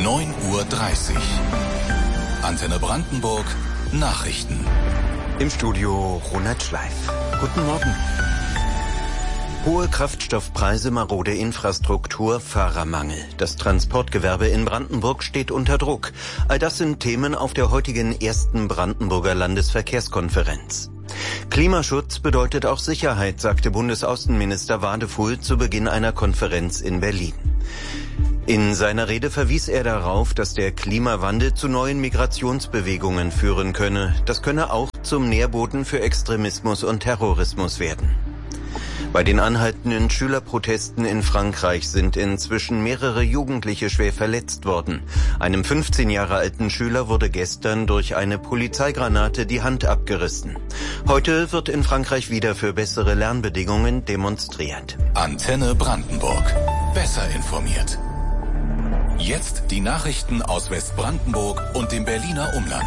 9:30 Uhr. Antenne Brandenburg Nachrichten. Im Studio Ronald Schleif. Guten Morgen. Hohe Kraftstoffpreise, marode Infrastruktur, Fahrermangel. Das Transportgewerbe in Brandenburg steht unter Druck. All das sind Themen auf der heutigen ersten Brandenburger Landesverkehrskonferenz. Klimaschutz bedeutet auch Sicherheit, sagte Bundesaußenminister Wadefuhl zu Beginn einer Konferenz in Berlin. In seiner Rede verwies er darauf, dass der Klimawandel zu neuen Migrationsbewegungen führen könne. Das könne auch zum Nährboden für Extremismus und Terrorismus werden. Bei den anhaltenden Schülerprotesten in Frankreich sind inzwischen mehrere Jugendliche schwer verletzt worden. Einem 15 Jahre alten Schüler wurde gestern durch eine Polizeigranate die Hand abgerissen. Heute wird in Frankreich wieder für bessere Lernbedingungen demonstriert. Antenne Brandenburg. Besser informiert. Jetzt die Nachrichten aus Westbrandenburg und dem Berliner Umland.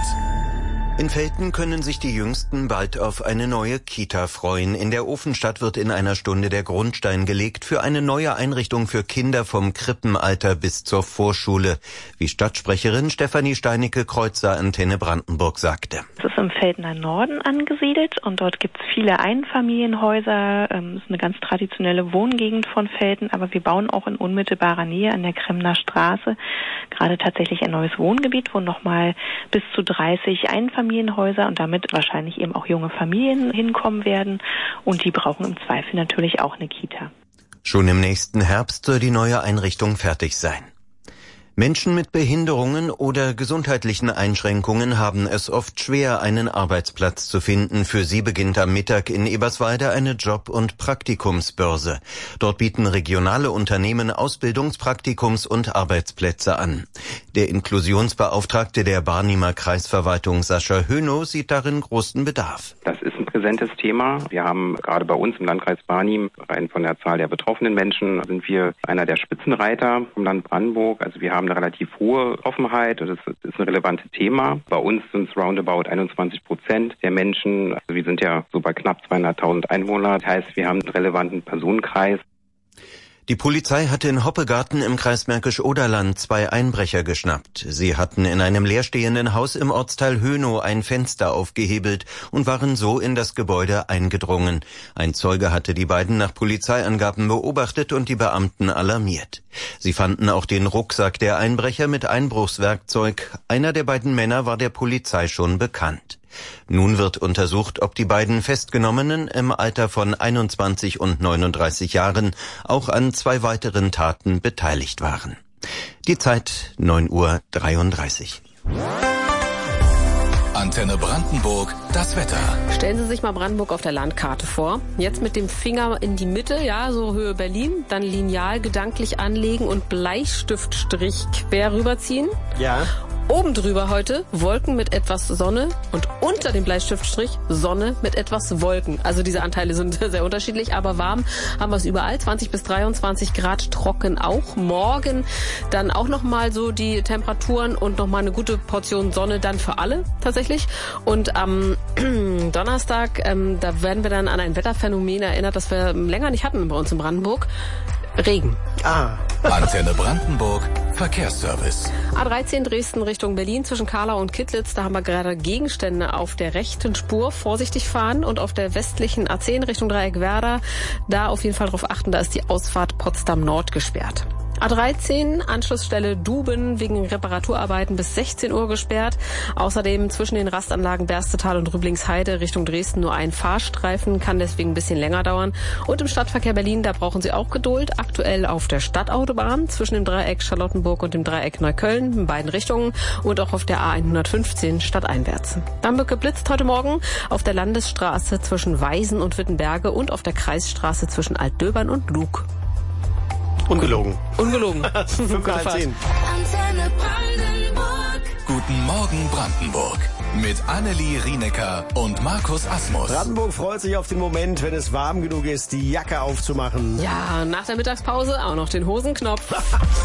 In Velten können sich die Jüngsten bald auf eine neue Kita freuen. In der Ofenstadt wird in einer Stunde der Grundstein gelegt für eine neue Einrichtung für Kinder vom Krippenalter bis zur Vorschule, wie Stadtsprecherin Stefanie Steinecke-Kreuzer Antenne Brandenburg sagte. Es ist im Veltener Norden angesiedelt und dort gibt es viele Einfamilienhäuser. Es ist eine ganz traditionelle Wohngegend von Velten, aber wir bauen auch in unmittelbarer Nähe an der Kremner Straße gerade tatsächlich ein neues Wohngebiet, wo nochmal bis zu 30 Einfamilienhäuser und damit wahrscheinlich eben auch junge Familien hinkommen werden. Und die brauchen im Zweifel natürlich auch eine Kita. Schon im nächsten Herbst soll die neue Einrichtung fertig sein. Menschen mit Behinderungen oder gesundheitlichen Einschränkungen haben es oft schwer, einen Arbeitsplatz zu finden. Für sie beginnt am Mittag in Eberswalde eine Job- und Praktikumsbörse. Dort bieten regionale Unternehmen Ausbildungspraktikums- und Arbeitsplätze an. Der Inklusionsbeauftragte der Barnimer Kreisverwaltung Sascha Hönow sieht darin großen Bedarf. Das ist ein präsentes Thema. Wir haben gerade bei uns im Landkreis Barnim, rein von der Zahl der betroffenen Menschen, sind wir einer der Spitzenreiter vom Land Brandenburg. Also wir haben eine relativ hohe Offenheit und das ist ein relevantes Thema. Bei uns sind es roundabout 21% der Menschen. Also wir sind ja so bei knapp 200.000 Einwohnern. Das heißt, wir haben einen relevanten Personenkreis. Die Polizei hatte in Hoppegarten im Kreis Märkisch-Oderland 2 Einbrecher geschnappt. Sie hatten in einem leerstehenden Haus im Ortsteil Hönow ein Fenster aufgehebelt und waren so in das Gebäude eingedrungen. Ein Zeuge hatte die beiden nach Polizeiangaben beobachtet und die Beamten alarmiert. Sie fanden auch den Rucksack der Einbrecher mit Einbruchswerkzeug. Einer der beiden Männer war der Polizei schon bekannt. Nun wird untersucht, ob die beiden Festgenommenen im Alter von 21 und 39 Jahren auch an 2 weiteren Taten beteiligt waren. Die Zeit 9:33 Uhr. Antenne Brandenburg, das Wetter. Stellen Sie sich mal Brandenburg auf der Landkarte vor. Jetzt mit dem Finger in die Mitte, ja, so Höhe Berlin, dann Lineal gedanklich anlegen und Bleistiftstrich quer rüberziehen. Ja. Oben drüber heute Wolken mit etwas Sonne und unter dem Bleistiftstrich Sonne mit etwas Wolken. Also diese Anteile sind sehr unterschiedlich, aber warm haben wir es überall. 20 bis 23 Grad, trocken auch. Morgen dann auch nochmal so die Temperaturen und nochmal eine gute Portion Sonne dann für alle tatsächlich. Und am Donnerstag, da werden wir dann an ein Wetterphänomen erinnert, das wir länger nicht hatten bei uns in Brandenburg. Regen. Antenne Brandenburg, Verkehrsservice. A13 Dresden Richtung Berlin zwischen Karlau und Kittlitz. Da haben wir gerade Gegenstände auf der rechten Spur. Vorsichtig fahren. Und auf der westlichen A10 Richtung Dreieck Werder, da auf jeden Fall drauf achten, da ist die Ausfahrt Potsdam Nord gesperrt. A13, Anschlussstelle Duben, wegen Reparaturarbeiten bis 16 Uhr gesperrt. Außerdem zwischen den Rastanlagen Berstetal und Rüblingsheide Richtung Dresden nur ein Fahrstreifen, kann deswegen ein bisschen länger dauern. Und im Stadtverkehr Berlin, da brauchen Sie auch Geduld. Aktuell auf der Stadtautobahn zwischen dem Dreieck Charlottenburg und dem Dreieck Neukölln in beiden Richtungen und auch auf der A115 stadteinwärts. Dann geblitzt heute Morgen auf der Landesstraße zwischen Weisen und Wittenberge und auf der Kreisstraße zwischen Altdöbern und Lug. Ungelogen. 5:10. Guten Morgen Brandenburg. Mit Annelie Rienecker und Markus Asmus. Brandenburg freut sich auf den Moment, wenn es warm genug ist, die Jacke aufzumachen. Ja, nach der Mittagspause auch noch den Hosenknopf.